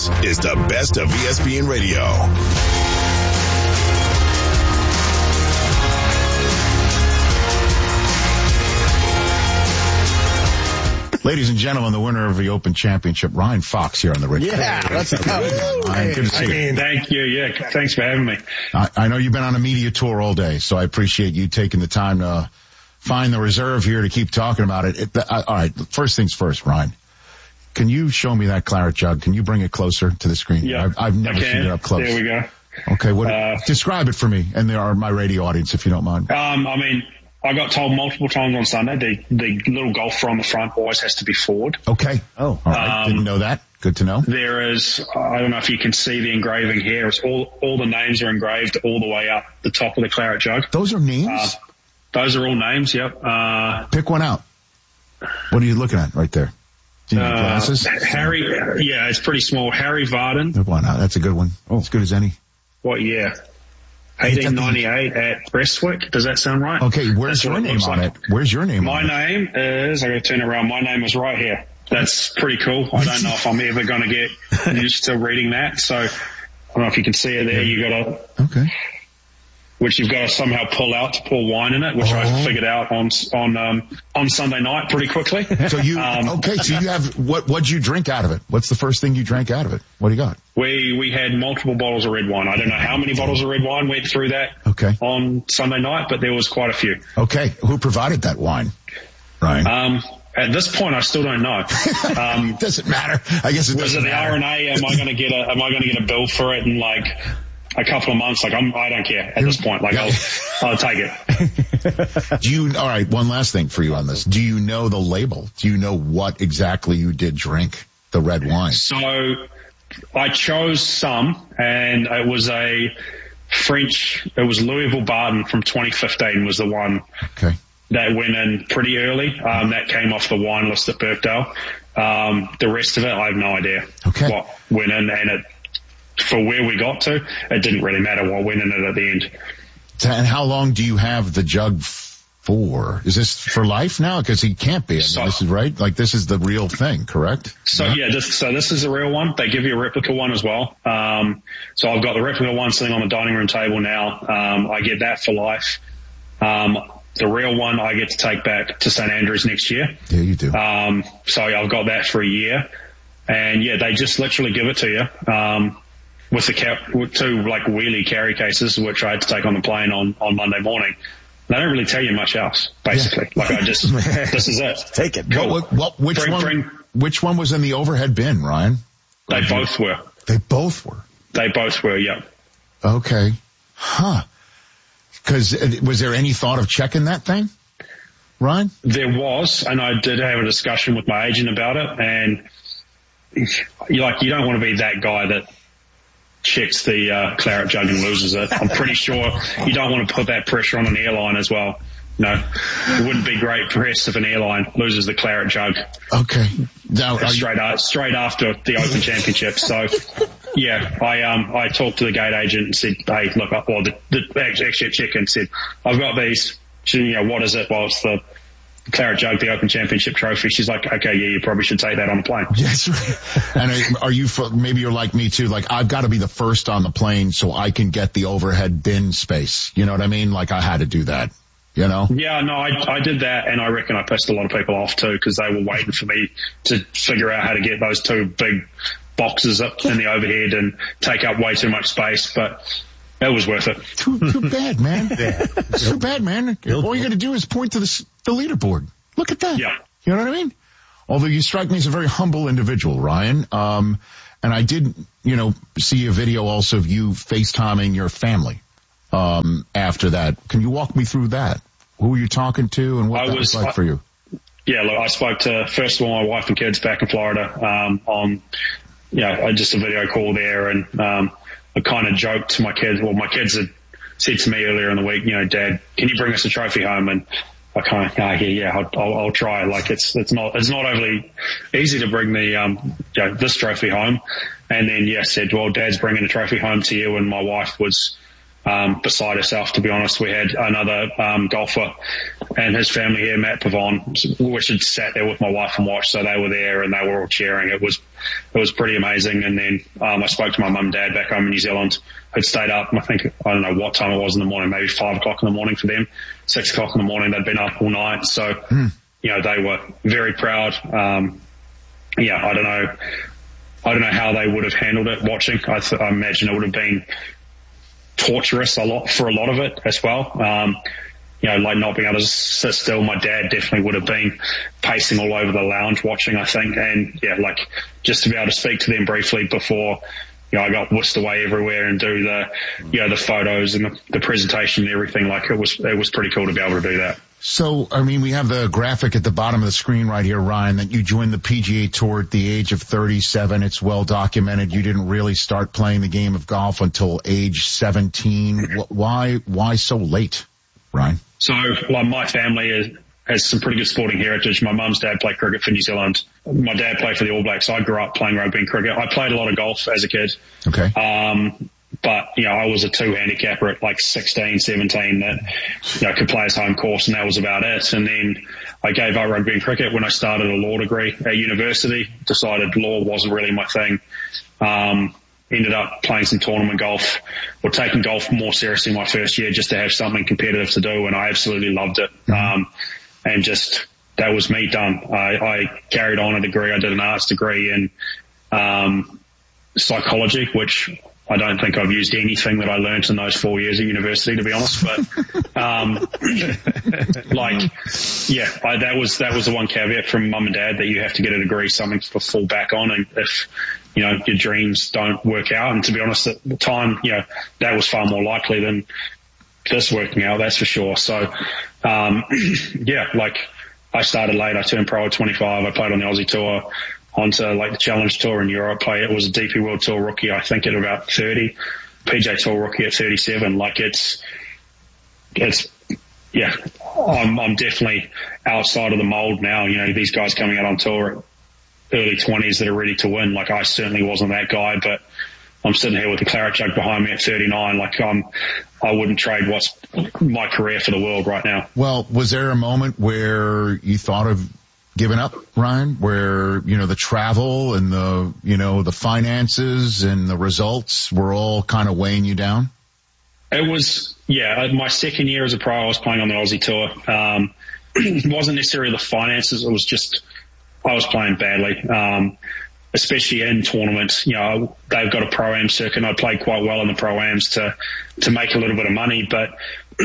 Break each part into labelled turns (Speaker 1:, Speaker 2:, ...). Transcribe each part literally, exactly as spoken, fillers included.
Speaker 1: This is the best of E S P N Radio.
Speaker 2: Ladies and gentlemen, the winner of the Open Championship, Ryan Fox, here on the radio.
Speaker 3: Yeah, that's a
Speaker 2: Ryan, good to see
Speaker 4: I mean,
Speaker 2: you.
Speaker 4: thank you. Yeah, thanks for having me.
Speaker 2: I, I know you've been on a media tour all day, so I appreciate you taking the time to find the reserve here to keep talking about it. it uh, all right, first things first, Ryan. Can you show me that claret jug? Can you bring it closer to the screen?
Speaker 4: Yeah,
Speaker 2: I've, I've never
Speaker 4: I can.
Speaker 2: seen it up close.
Speaker 4: There we go.
Speaker 2: Okay, what?
Speaker 4: Uh,
Speaker 2: describe it for me, and there are my radio audience, if you don't mind.
Speaker 4: Um, I mean, I got told multiple times on Sunday the the little golfer on the front always has to be forward.
Speaker 2: Okay. Oh, all right.
Speaker 4: Um,
Speaker 2: Didn't know that. Good to know.
Speaker 4: There is, I don't know if you can see the engraving here. It's all all the names are engraved all the way up the top of the claret jug.
Speaker 2: Those are names?
Speaker 4: Uh, those are all names. Yep. Uh,
Speaker 2: Pick one out. What are you looking at right there? Do you need
Speaker 4: uh,
Speaker 2: glasses?
Speaker 4: Harry. Yeah, it's pretty small. Harry Varden.
Speaker 2: Pick one out. That's a good one. Oh, as good as any.
Speaker 4: What year? eighteen ninety-eight at Prestwick. Does that sound right?
Speaker 2: Okay, where's
Speaker 4: That's
Speaker 2: your
Speaker 4: what it
Speaker 2: name
Speaker 4: looks
Speaker 2: on
Speaker 4: like.
Speaker 2: it? Where's your name
Speaker 4: My
Speaker 2: on it?
Speaker 4: name is, I gotta turn around, my name is right here. That's pretty cool. I don't know if I'm ever gonna get used to reading that. So, I don't know if you can see it there. You gotta,
Speaker 2: Okay.
Speaker 4: which you've got to somehow pull out to pour wine in it, which
Speaker 2: Oh.
Speaker 4: I figured out on, on, um, on Sunday night pretty quickly.
Speaker 2: So you,
Speaker 4: Um,
Speaker 2: okay, so you have, what, what'd you drink out of it? What's the first thing you drank out of it? What do you got?
Speaker 4: We, we had multiple bottles of red wine. I don't know how many bottles of red wine went through that
Speaker 2: Okay.
Speaker 4: on Sunday night, but there was quite a few.
Speaker 2: Okay. Who provided that wine? Ryan.
Speaker 4: Um, at this point, I still don't know. Um,
Speaker 2: doesn't matter. I guess it
Speaker 4: was
Speaker 2: doesn't
Speaker 4: it the
Speaker 2: matter.
Speaker 4: R N A? Am I going to get a, am I going to get a bill for it in like a couple of months? Like I'm, I don't care at this point. Like I'll, I'll take it.
Speaker 2: Do you, all right, one last thing for you on this. Do you know the label? Do you know what exactly you did drink, the red wine?
Speaker 4: So I chose some, and it was a French, it was Louisville Barton from twenty fifteen was the one
Speaker 2: Okay.
Speaker 4: that went in pretty early. Um, that came off the wine list at Birkdale. Um, the rest of it, I have no idea
Speaker 2: Okay.
Speaker 4: what went in, and it, for where we got to, it didn't really matter what went in it at the end.
Speaker 2: And how long do you have the jug for? Is this for life now? Because he can't be. I mean,
Speaker 4: So-
Speaker 2: this is right. Like this is the real thing, correct?
Speaker 4: So yeah, this, so this is a real one. They give you a replica one as well. Um, so I've got the replica one sitting on the dining room table now. Um, I get that for life. Um, the real one I get to take back to Saint Andrews next year.
Speaker 2: Yeah, you do.
Speaker 4: Um, so I've got that for a year, and yeah, they just literally give it to you. Um, with the cap, with two like wheelie carry cases, which I had to take on the plane on, on Monday morning. They don't really tell you much else, basically.
Speaker 2: Yeah.
Speaker 4: Like I just, this is it.
Speaker 3: Take it.
Speaker 4: Cool.
Speaker 2: What, what, which
Speaker 4: Bring-
Speaker 2: one?
Speaker 4: bring-
Speaker 2: Which one was in the overhead bin, Ryan?
Speaker 4: They both were.
Speaker 2: They both were.
Speaker 4: They both were, yeah.
Speaker 2: Okay. Huh. Because was there any thought of checking that thing, Ryan?
Speaker 4: There was, and I did have a discussion with my agent about it, and you like, you don't want to be that guy that checks the uh, claret jug and loses it. I'm pretty sure you don't want to put that pressure on an airline as well. No, it wouldn't be great press if an airline loses the claret jug
Speaker 2: Okay. Now, are you,
Speaker 4: straight out, straight after the Open Championship. So, yeah, I um I talked to the gate agent and said, hey, look, well, the, the actually check and said, I've got these. She, you know, what is it? Well, it's the claret jug, the Open Championship trophy. She's like, okay, yeah, you probably should take that on the plane.
Speaker 2: yes. And are, are you, maybe you're like me too, like I've got to be the first on the plane so I can get the overhead bin space. You know what I mean? Like I had to do that, you know?
Speaker 4: Yeah, no, I, I did that, and I reckon I pissed a lot of people off too, because they were waiting for me to figure out how to get those two big boxes up in the overhead and take up way too much space, but it was worth it.
Speaker 2: Too, too bad, man. Too bad, man. All you got to do is point to the, the leaderboard. Look at that.
Speaker 4: Yeah.
Speaker 2: You know what I mean? Although you strike me as a very humble individual, Ryan. Um, and I did, you know, see a video also of you FaceTiming your family, um, after that. Can you walk me through that? Who were you talking to and what
Speaker 4: I
Speaker 2: that was,
Speaker 4: was
Speaker 2: like
Speaker 4: I,
Speaker 2: for you?
Speaker 4: Yeah, look, I spoke to, first of all, my wife and kids back in Florida, um, on, you know, just a video call there, and, um, I kind of joked to my kids, well, my kids had said to me earlier in the week, you know, Dad, can you bring us a trophy home? And I kind of, ah, yeah, yeah, I'll, I'll, I'll try. Like it's, it's not, it's not overly easy to bring the, um, you know, this trophy home. And then, yeah, said, well, Dad's bringing a trophy home to you. And my wife was um, beside herself, to be honest. We had another um, golfer and his family here, Matt Pavon, which had sat there with my wife and watched, so they were there and they were all cheering. It was it was pretty amazing. And then um, I spoke to my mum and dad back home in New Zealand, who'd stayed up, I think, I don't know what time it was in the morning, maybe five o'clock in the morning for them, six o'clock in the morning. They'd been up all night. So, mm. you know, they were very proud. Um, yeah, I don't know. I don't know how they would have handled it watching. I, th- I imagine it would have been torturous a lot for a lot of it as well. Um, you know, like not being able to sit still. My dad definitely would have been pacing all over the lounge watching, I think. And yeah, like just to be able to speak to them briefly before, you know, I got whisked away everywhere and do the, you know, the photos and the, the presentation and everything. Like it was, it was pretty cool to be able to do that.
Speaker 2: So, I mean, we have the graphic at the bottom of the screen right here, Ryan, that you joined the P G A Tour at the age of thirty-seven. It's well documented. You didn't really start playing the game of golf until age seventeen. Why, why so late, Ryan?
Speaker 4: So, like, my family is, has some pretty good sporting heritage. My mum's dad played cricket for New Zealand. My dad played for the All Blacks. I grew up playing rugby and cricket. I played a lot of golf as a kid.
Speaker 2: Okay.
Speaker 4: Um, But, you know, I was a two handicapper at like sixteen, seventeen that, you know, could play his home course, and that was about it. And then I gave up rugby and cricket when I started a law degree at university, decided law wasn't really my thing. Um, ended up playing some tournament golf or taking golf more seriously my first year just to have something competitive to do. And I absolutely loved it. Um, and just, that was me done. I, I carried on a degree. I did an arts degree in, um, psychology, which I don't think I've used anything that I learned in those four years at university, to be honest. But, um, like, yeah, I, that was, that was the one caveat from mum and dad, that you have to get a degree, something to fall back on. And if, you know, your dreams don't work out. And to be honest, at the time, you know, that was far more likely than this working out, that's for sure. So, um, yeah, like I started late. I turned pro at twenty-five. I played on the Aussie Tour, onto like the Challenge Tour in Europe. Play, it was a D P World Tour rookie, I think, at about thirty, P G A Tour rookie at thirty-seven. Like it's, it's, yeah, I'm, I'm definitely outside of the mold now. You know, these guys coming out on tour at early twenties that are ready to win. Like I certainly wasn't that guy, but I'm sitting here with the claret jug behind me at thirty-nine. Like I'm, I wouldn't trade what's my career for the world right now.
Speaker 2: Well, was there a moment where you thought of giving up, Ryan, where, you know, the travel and the, you know, the finances and the results were all kind of weighing you down?
Speaker 4: It was, yeah, my second year as a pro, I was playing on the Aussie Tour. Um, it wasn't necessarily the finances. It was just, I was playing badly. Um, especially in tournaments, you know, they've got a pro-am circuit, and I played quite well in the pro-ams to, to make a little bit of money, but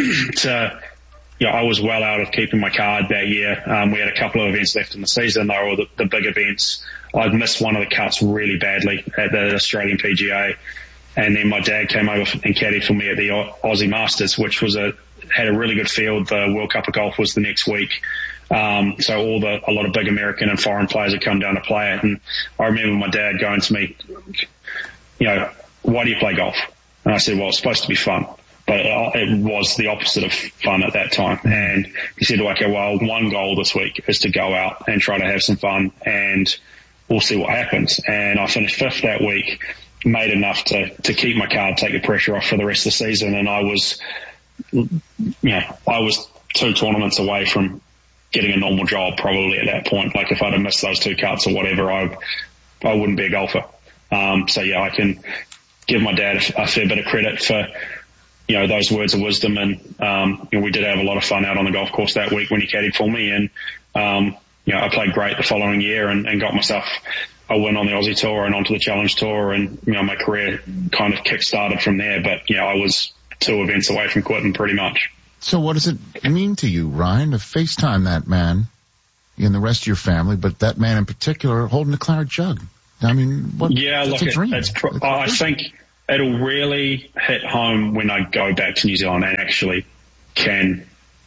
Speaker 4: to, yeah, I was well out of keeping my card that year. Um, we had a couple of events left in the season. They were the, the big events. I'd missed one of the cuts really badly at the Australian P G A. And then my dad came over and caddied for me at the Aussie Masters, which was a, had a really good field. The World Cup of Golf was the next week. Um, so all the, a lot of big American and foreign players had come down to play it. And I remember my dad going to me, you know, why do you play golf? And I said, well, it's supposed to be fun. But it was the opposite of fun at that time. And he said, okay, well, one goal this week is to go out and try to have some fun, and we'll see what happens. And I finished fifth that week, made enough to, to keep my card, take the pressure off for the rest of the season. And I was, you know, I was two tournaments away from getting a normal job probably at that point. Like if I'd have missed those two cuts or whatever, I, I wouldn't be a golfer. Um, so yeah, I can give my dad a, a fair bit of credit for, you know, those words of wisdom. And, um, you know, we did have a lot of fun out on the golf course that week when he caddied for me. And, um, you know, I played great the following year and, and got myself a win on the Aussie Tour and onto the Challenge Tour. And, you know, my career kind of kick-started from there. But, you know, I was two events away from quitting pretty much.
Speaker 2: So what does it mean to you, Ryan, to FaceTime that man and the rest of your family, but that man in particular holding the claret jug? I mean, what?
Speaker 4: Yeah, look,
Speaker 2: a dream.
Speaker 4: It's pro- I think it'll really hit home when I go back to New Zealand and actually can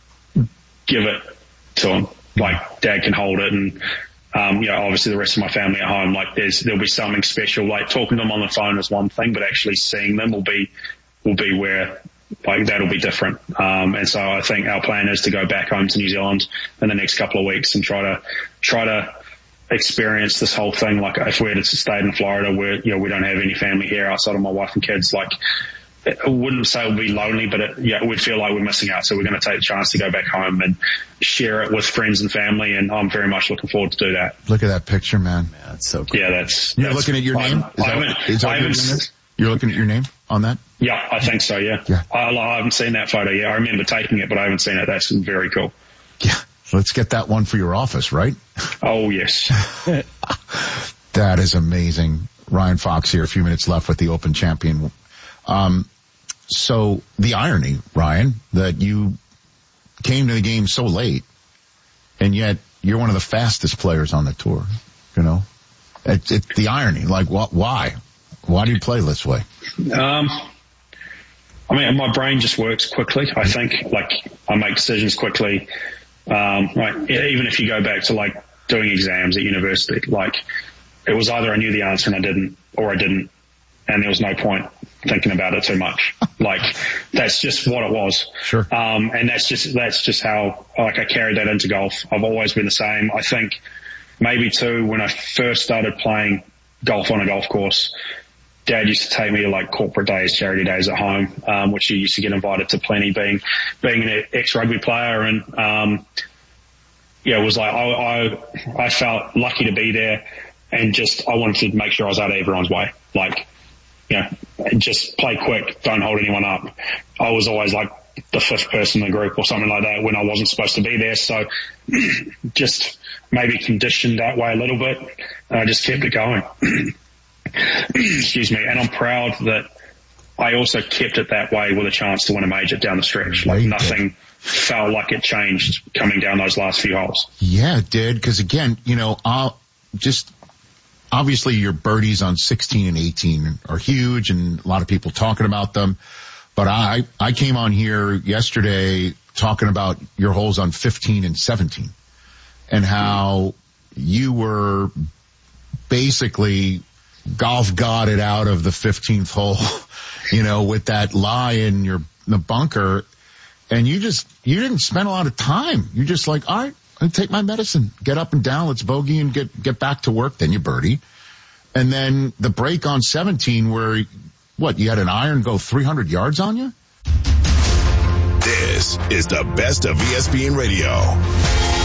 Speaker 4: give it to him. Like, Dad can hold it, and um, you know, obviously the rest of my family at home. Like, there's there'll be something special. Like, talking to them on the phone is one thing, but actually seeing them will be will be where, like, that'll be different. Um, and so I think our plan is to go back home to New Zealand in the next couple of weeks and try to try to experience this whole thing. Like, if we had stayed in Florida where, you know, we don't have any family here outside of my wife and kids, like, I wouldn't say it would be lonely, but it, yeah, we'd feel like we're missing out. So we're going to take the chance to go back home and share it with friends and family. And I'm very much looking forward to do that.
Speaker 2: Look at that picture, man.
Speaker 3: Yeah, that's so cool.
Speaker 4: Yeah, that's,
Speaker 2: you're
Speaker 4: that's,
Speaker 2: looking at your
Speaker 4: I,
Speaker 2: name. Is
Speaker 4: I
Speaker 2: that,
Speaker 4: haven't,
Speaker 2: is that
Speaker 4: I
Speaker 2: what
Speaker 4: haven't,
Speaker 2: your name is? You're looking at your name on that?
Speaker 4: Yeah, I think so. Yeah.
Speaker 2: Yeah.
Speaker 4: I, I haven't seen that photo yet. I remember taking it, but I haven't seen it. That's very cool.
Speaker 2: Yeah. Let's get that one for your office, right?
Speaker 4: Oh, yes.
Speaker 2: That is amazing. Ryan Fox here, a few minutes left with the Open champion. Um, so the irony, Ryan, that you came to the game so late and yet you're one of the fastest players on the tour, you know, it's it, the irony, like what, why, why do you play this way?
Speaker 4: Um, I mean, my brain just works quickly. I think like I make decisions quickly. Um, like even if you go back to like doing exams at university, like it was either I knew the answer and I didn't, or I didn't. And there was no point thinking about it too much. Like that's just what it was.
Speaker 2: Sure.
Speaker 4: Um, and that's just, that's just how, like I carried that into golf. I've always been the same. I think maybe too, when I first started playing golf on a golf course, Dad used to take me to like corporate days, charity days at home, um, which he used to get invited to plenty being, being an ex-rugby player. And, um, yeah, it was like, I, I, I felt lucky to be there and just, I wanted to make sure I was out of everyone's way. Like, you know, just play quick, don't hold anyone up. I was always like the fifth person in the group or something like that when I wasn't supposed to be there. So just maybe conditioned that way a little bit. And I just kept it going. Excuse me. And I'm proud that I also kept it that way with a chance to win a major down the stretch. Like nothing felt like it changed coming down those last few holes.
Speaker 2: Yeah, it did. Cause again, you know, I'll just, obviously your birdies on sixteen and eighteen are huge and a lot of people talking about them. But I, I came on here yesterday talking about your holes on fifteen and seventeen and how you were basically golf godded out of the fifteenth hole, you know, with that lie in your, the bunker. And you just, you didn't spend a lot of time. You're just like, all right, I take my medicine, get up and down, let's bogey and get, get back to work. Then you birdie. And then the break on seventeen where, what, you had an iron go three hundred yards on you?
Speaker 1: This is the best of E S P N Radio.